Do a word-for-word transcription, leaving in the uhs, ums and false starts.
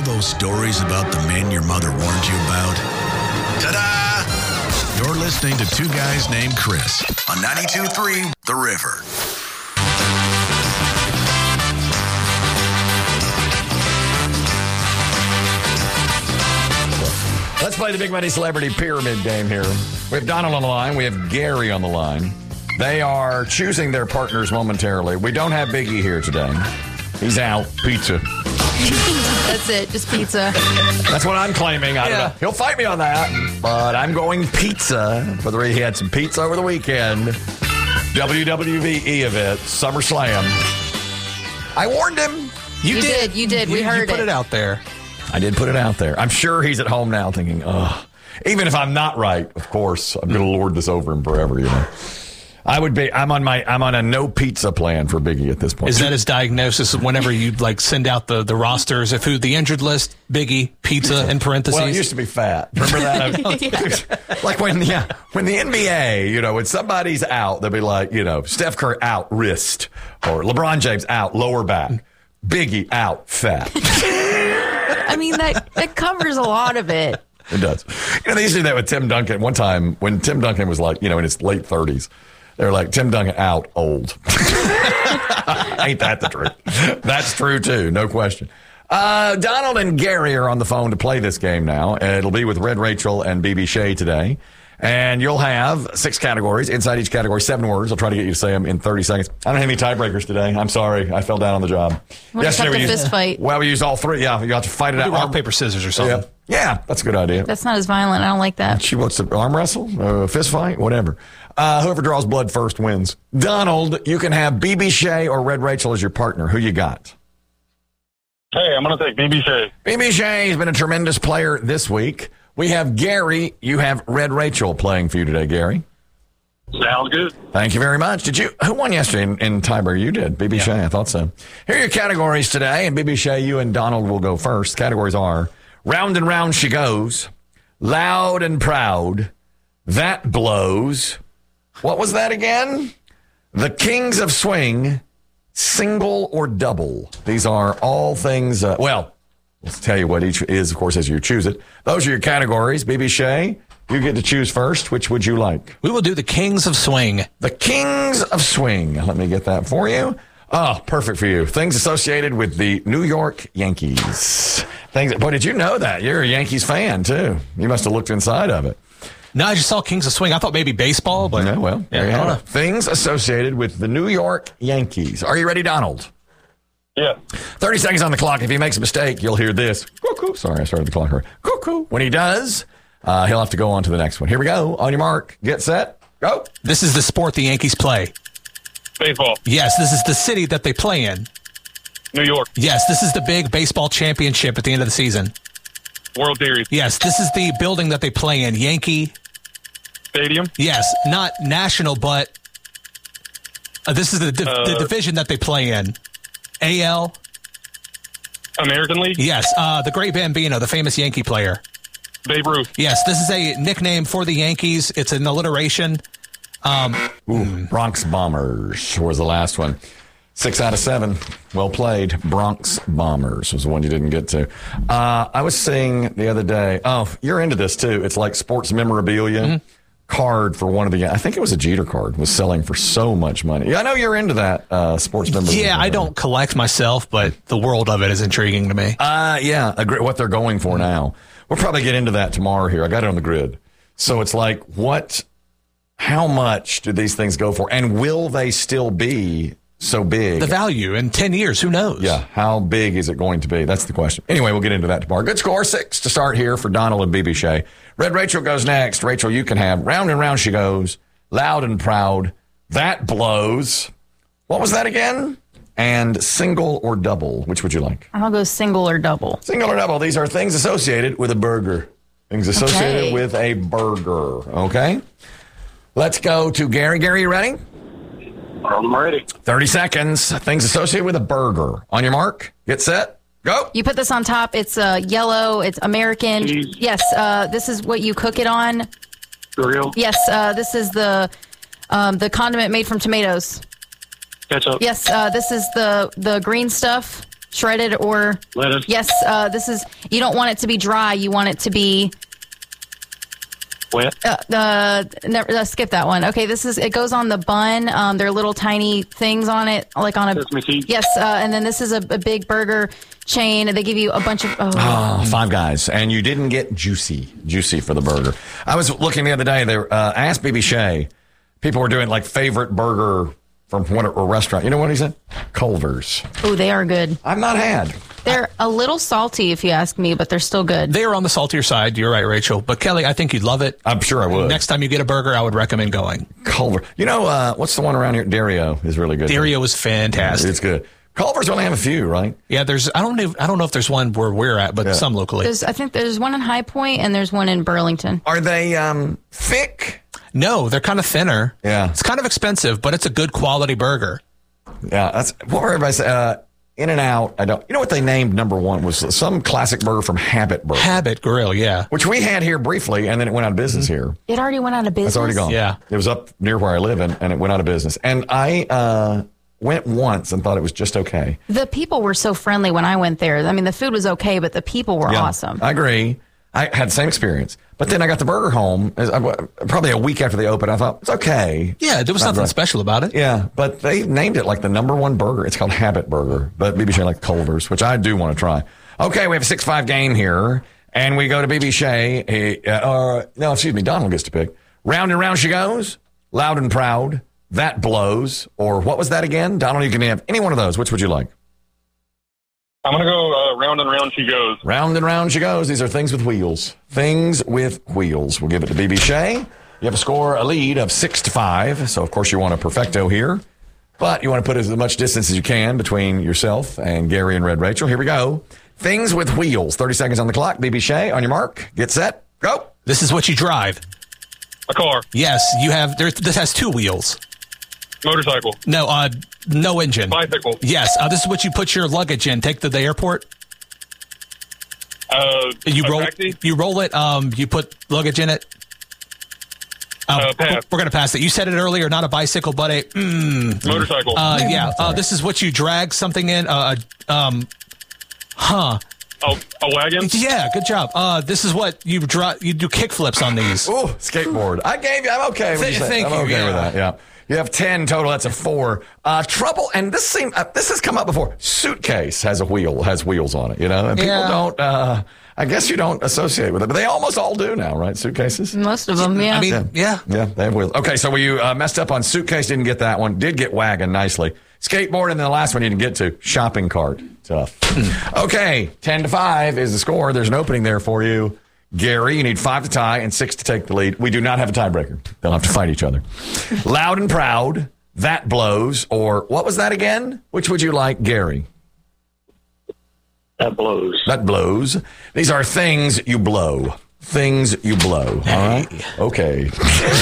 all those stories about the men your mother warned you about? Ta-da! You're listening to Two Guys Named Chris on ninety-two point three The River. Let's play the Big Money Celebrity Pyramid game here. We have Donald on the line. We have Gary on the line. They are choosing their partners momentarily. We don't have Biggie here today. He's out. Pizza. That's it. Just pizza. That's what I'm claiming. I don't Yeah. know. He'll fight me on that. But I'm going pizza. For the way he had some pizza over the weekend. W W E event. SummerSlam. I warned him. You did. You did. We You- heard you put it. it out there. I did put it out there. I'm sure he's at home now thinking, ugh. Even if I'm not right, of course, I'm going to lord this over him forever, you know. I would be, I'm on my, I'm on a no pizza plan for Biggie at this point. Is that his diagnosis whenever you like send out the, the rosters of who the injured list, Biggie, pizza in parentheses? Well, it used to be fat. Remember that? Like when, yeah, when the N B A, you know, when somebody's out, they'll be like, you know, Steph Curry out, wrist. Or LeBron James out, lower back. Biggie out, fat. I mean, that, that covers a lot of it. It does. You know, they used to do that with Tim Duncan. One time when Tim Duncan was like, you know, in his late thirties, they were like, Tim Duncan out, old. Ain't that the truth? That's true, too. No question. Uh, Donald and Gary are on the phone to play this game now. It'll be with Red Rachel and B B Shea today. And you'll have six categories. Inside each category, seven words. I'll try to get you to say them in thirty seconds. I don't have any tiebreakers today. I'm sorry. I fell down on the job. We'll just have we to used, fist fight. Well, we used all three. Yeah, you have to fight it Do out. rock, paper, scissors or something. Yeah. yeah, that's a good idea. That's not as violent. I don't like that. She wants to arm wrestle, uh, fist fight, whatever. Uh, whoever draws blood first wins. Donald, you can have B B Shea or Red Rachel as your partner. Who you got? Hey, I'm going to take B B Shea. B B Shea has been a tremendous player this week. We have Gary. You have Red Rachel playing for you today, Gary. Sounds good. Thank you very much. Did you? Who won yesterday in, in tiebreaker? You did. B B Yeah. Shea, I thought so. Here are your categories today, and B B Shea, you and Donald will go first. Categories are Round and Round She Goes, Loud and Proud, That Blows. What was that again? The Kings of Swing, Single or Double. These are all things, uh, well, let's tell you what each is, of course, as you choose it. Those are your categories. B B Shea, you get to choose first. Which would you like? We will do the Kings of Swing. The Kings of Swing. Let me get that for you. Oh, perfect for you. Things associated with the New York Yankees. Things. Boy, did you know that? You're a Yankees fan, too. You must have looked inside of it. No, I just saw Kings of Swing. I thought maybe baseball, but No, well, there yeah, you I don't have know. it. Things associated with the New York Yankees. Are you ready, Donald? Yeah. thirty seconds on the clock. If he makes a mistake, you'll hear this. Cuckoo. Sorry, I started the clock. Right. Cuckoo. When he does, uh, he'll have to go on to the next one. Here we go. On your mark. Get set. Go. This is the sport the Yankees play. Baseball. Yes, this is the city that they play in. New York. Yes, this is the big baseball championship at the end of the season. World Series. Yes, this is the building that they play in. Yankee. Stadium. Yes, not national, but uh, this is the, di- Uh, the division that they play in. A L. American League. Yes, uh, the Great Bambino, the famous Yankee player. Babe Ruth. Yes, this is a nickname for the Yankees. It's an alliteration. Um, Ooh, Bronx Bombers was the last one. Six out of seven. Well played. Bronx Bombers was the one you didn't get to. Uh, I was seeing the other day. Oh, you're into this too. It's like sports memorabilia. Mm-hmm. Card for one of the, I think it was a Jeter card, was selling for so much money. Yeah, I know you're into that uh, sports memorabilia. yeah, I don't collect myself, but the world of it is intriguing to me. Uh, yeah, agree, what they're going for now. We'll probably get into that tomorrow here. I got it on the grid. So it's like, what, how much do these things go for? And will they still be so big? The value in ten years, who knows? Yeah, how big is it going to be? That's the question. Anyway, we'll get into that tomorrow. Good score, six to start here for Donald and B B Shea. Red Rachel goes next. Rachel, you can have Round and Round She Goes, Loud and Proud, That Blows. What was that again? And Single or Double. Which would you like? I'll go single or double. Single or double. These are things associated with a burger. Things associated Okay. with a burger. Okay? Let's go to Gary. Gary, you ready? I'm ready. thirty seconds. Things associated with a burger. On your mark. Get set. Go. You put this on top. It's uh, yellow. It's American. Cheese. Yes. Uh, this is what you cook it on. Grill. Yes. Uh, this is the um, the condiment made from tomatoes. Ketchup. Yes. Uh, this is the the green stuff. Shredded or Lettuce. yes. Uh, this is you don't want it to be dry. You want it to be Wet. uh, the never uh, skip that one. Okay, this is it goes on the bun. Um, there are little tiny things on it, like on a Sesame seeds. yes. Uh, and then this is a, a big burger chain. They give you a bunch of oh, Oh, Five Guys, and you didn't get juicy, juicy for the burger. I was looking the other day. They uh, asked B B Shea. People were doing like favorite burger from what a restaurant. You know what he said? Culver's. oh, they are good. I've not had. They're a little salty, if you ask me, but they're still good. They are on the saltier side. You're right, Rachel. But Kelly, I think you'd love it. I'm sure I would. Next time you get a burger, I would recommend going. Culver. You know uh, what's the one around here? Dario is really good. Dario is fantastic. It's good. Culver's only have a few, right? Yeah, there's. I don't. Know, I don't know if there's one where we're at, but Yeah. some locally. There's, I think there's one in High Point and there's one in Burlington. Are they um, thick? No, they're kind of thinner. Yeah. It's kind of expensive, but it's a good quality burger. Yeah, that's what were everybody say. Uh, In and Out. I don't. You know what they named number one was some classic burger from Habit Burger, Habit Grill, yeah. which we had here briefly, and then it went out of business Mm-hmm. here. It already went out of business. It's already gone. Yeah. It was up near where I live, and, and it went out of business. And I uh, went once and thought it was just okay. The people were so friendly when I went there. I mean, the food was okay, but the people were Yeah, awesome. I agree. I had the same experience. But then I got the burger home as- uh, probably a week after they opened. I thought, it's okay. Yeah, there was Not nothing right. special about it. Yeah, but they named it like the number one burger. It's called Habit Burger, but B B Shea like Culver's, which I do want to try. Okay, we have a six five game here, and we go to B B Shea. Hey, uh, or, no, excuse me, Donald gets to pick. Round and round she goes, loud and proud. That blows. Or what was that again? Donald, you can have any one of those. Which would you like? I'm going to go uh, round and round she goes. Round and round she goes. These are things with wheels. Things with wheels. We'll give it to B B Shea. You have a score, a lead of six to five. So, of course, you want a perfecto here. But you want to put as much distance as you can between yourself and Gary and Red Rachel. Here we go. Things with wheels. thirty seconds on the clock. B B Shea, on your mark. Get set. Go. This is what you drive. A car. Yes, you have. There, this has two wheels. Motorcycle. No, uh, no engine. Bicycle. Yes, uh, this is what you put your luggage in. Take to the airport. Uh, You a roll. taxi. You roll it. Um, you put luggage in it. Um, Uh, pass. We're gonna pass it. You said it earlier. Not a bicycle, but a. Mm, Motorcycle. uh, yeah. Uh, this is what you drag something in. Uh, um, huh. a, a wagon. Yeah. Good job. Uh, this is what you draw. You do kick flips on these. Oh, skateboard. I gave you. I'm okay with Th- you. thank I'm you, okay yeah. with that. Yeah. You have ten total. That's a four. Uh, trouble, and this seem uh, this has come up before. Suitcase has a wheel, has wheels on it. You know, and people Yeah. don't. Uh, I guess you don't associate with it, but they almost all do now, right? Suitcases. Most of them, yeah. I mean, yeah. Yeah, they have wheels. Okay, so we uh, messed up on suitcase. Didn't get that one. Did get wagon nicely. Skateboard, and then the last one you didn't get to shopping cart. Tough. Okay, ten to five is the score. There's an opening there for you. Gary, you need five to tie and six to take the lead. We do not have a tiebreaker. They'll have to fight each other. Loud and proud. That blows. Or what was that again? Which would you like, Gary? That blows. That blows. These are things you blow. Things you blow. All right? Okay.